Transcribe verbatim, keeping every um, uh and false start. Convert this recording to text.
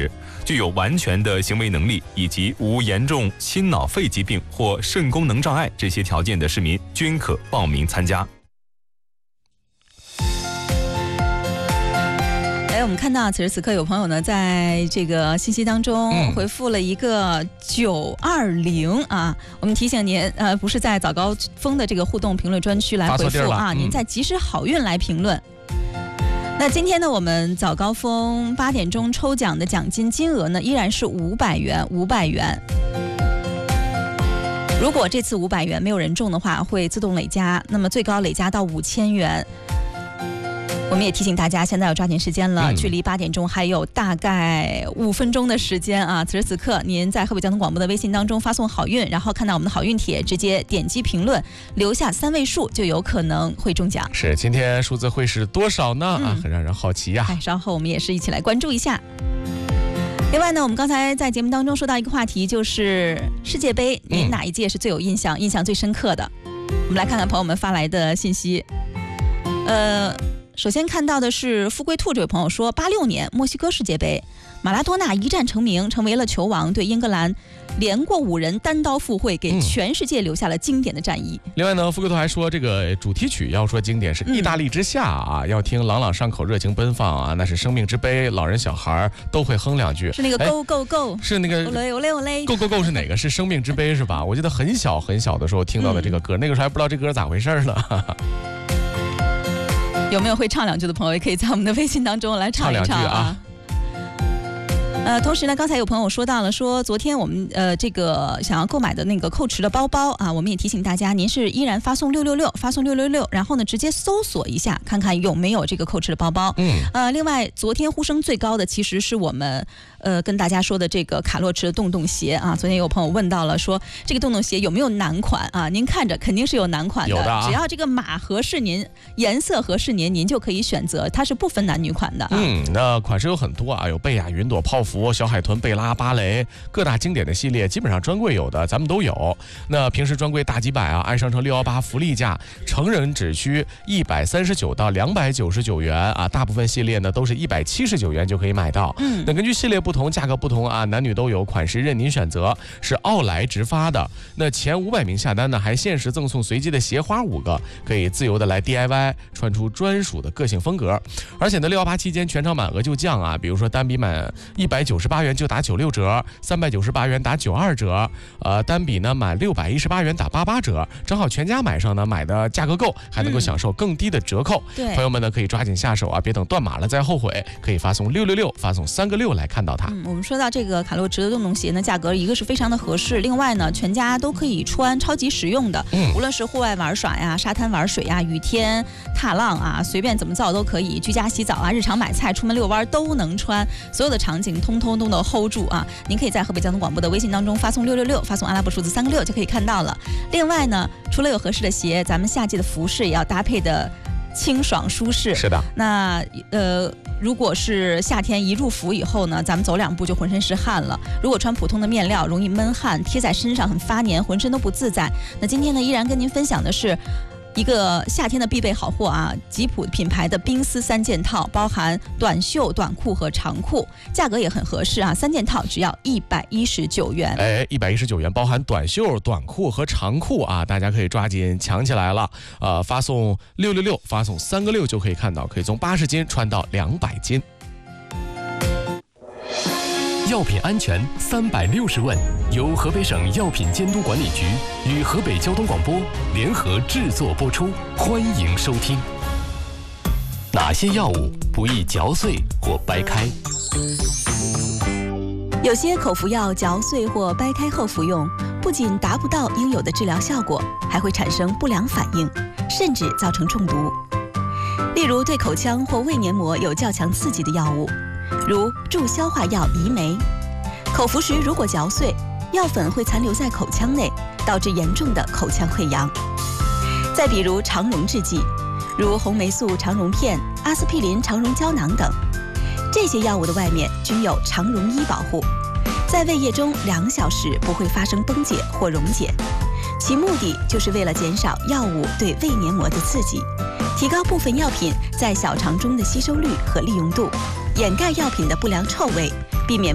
实，具有完全的行为能力以及无严重心脑肺疾病或肾功能障碍这些条件的市民均可报名参加。 哎，我们看到此时此刻有朋友呢，在这个信息当中回复了一个九二零啊，我们提醒您，呃，不是在早高峰的这个互动评论专区来回复啊，嗯、您在及时好运来评论。那今天呢，我们早高峰八点钟抽奖的奖金金额呢，依然是五百元，五百元。如果这次五百元没有人中的话，会自动累加，那么最高累加到五千元。我们也提醒大家，现在要抓紧时间了，嗯、距离八点钟还有大概五分钟的时间啊！此时此刻，您在河北交通广播的微信当中发送好运，然后看到我们的好运帖，直接点击评论，留下三位数，就有可能会中奖。 是，今天数字会是多少呢？嗯、啊，很让人好奇呀、啊！ 哎，稍后我们也是一起来关注一下。另外呢，我们刚才在节目当中说到一个话题，就是世界杯，您哪一届是最有印象、嗯、印象最深刻的？我们来看看朋友们发来的信息。呃。首先看到的是富贵兔这位朋友说，八六年墨西哥世界杯，马拉多纳一战成名，成为了球王，对英格兰连过五人，单刀赴会，给全世界留下了经典的战役。 嗯、另外呢，富贵兔还说，这个主题曲要说经典是《意大利之夏》啊，嗯、要听朗朗上口，热情奔放啊，那是生命之杯，老人小孩都会哼两句。 是那个 Go Go Go， 是那个 Go Go Go 是哪个？是生命之杯是吧？我记得很小很小的时候听到的这个歌，嗯、那个时候还不知道这歌咋回事呢。 有没有会唱两句的朋友，也可以在我们的微信当中来唱一唱啊。 唱两句啊。 呃，同时呢，刚才有朋友说到了，说昨天我们呃这个想要购买的那个蔻驰的包包啊，我们也提醒大家，您是依然发送六六六，发送六六六，然后呢直接搜索一下，看看有没有这个蔻驰的包包。嗯。呃，另外昨天呼声最高的其实是我们呃跟大家说的这个卡洛驰的洞洞鞋啊，昨天有朋友问到了，说这个洞洞鞋有没有男款啊？您看着肯定是有男款的， 有的啊、 只要这个码合适您，颜色合适您，您就可以选择，它是不分男女款的、啊。 嗯，那款式有很多啊，有贝亚、云朵、泡芙、小海豚、贝拉、芭蕾，各大经典的系列，基本上专柜有的咱们都有。那平时专柜大几百啊，按商城六一八福利价，成人只需一百三十九到两百九十九元啊，大部分系列呢都是一百七十九元就可以买到。嗯，那根据系列不同，价格不同啊，男女都有，款式任您选择，是奥莱直发的。那前五百名下单呢，还限时赠送随机的鞋花五个，可以自由的来 D I Y， 穿出专属的个性风格。而且呢，六一八期间全场满额就降啊，比如说单笔满一百九十八元就打九六折，三百九十八元打九二折，呃，单笔呢满六百一十八元打八八折，正好全家买上呢，买的价格够，还能够享受更低的折扣。 对、嗯， 朋友们呢可以抓紧下手啊，别等断码了再后悔，可以发送六六六，发送三个六来看到它。 嗯，我们说到这个卡洛驰的洞洞鞋呢，价格一个是非常的合适，另外呢，全家都可以穿，超级实用的。嗯，无论是户外玩耍呀、沙滩玩水呀、雨天踏浪啊，随便怎么造都可以，居家洗澡啊、日常买菜、出门遛弯都能穿，所有的场景通通都能 hold 住啊！您可以在河北交通广播的微信当中发送六六六，发送阿拉伯数字三个六就可以看到了。另外呢，除了有合适的鞋，咱们夏季的服饰也要搭配的清爽舒适。 是的。 那呃，如果是夏天一入伏以后呢，咱们走两步就浑身是汗了。如果穿普通的面料，容易闷汗，贴在身上很发黏，浑身都不自在。那今天呢，依然跟您分享的是一个夏天的必备好货啊，吉普品牌的冰丝三件套，包含短袖、短裤和长裤，价格也很合适啊，三件套只要一百一十九元。 哎，一百一十九元包含短袖、短裤和长裤啊，大家可以抓紧抢起来了。呃，发送六六六，发送三个六就可以看到，可以从八十斤穿到两百斤。 药品安全三百六十问，由河北省药品监督管理局与河北交通广播联合制作播出，欢迎收听。哪些药物不宜嚼碎或掰开？ 有些口服药嚼碎或掰开后服用，不仅达不到应有的治疗效果，还会产生不良反应，甚至造成中毒。例如对口腔或胃黏膜有较强刺激的药物，如助消化药胰酶，口服时如果嚼碎，药粉会残留在口腔内，导致严重的口腔溃疡。再比如肠溶制剂，如红霉素肠溶片、阿司匹林肠溶胶囊等，这些药物的外面均有肠溶衣保护，在胃液中两小时不会发生崩解或溶解，其目的就是为了减少药物对胃黏膜的刺激，提高部分药品在小肠中的吸收率和利用度，掩盖药品的不良臭味，避免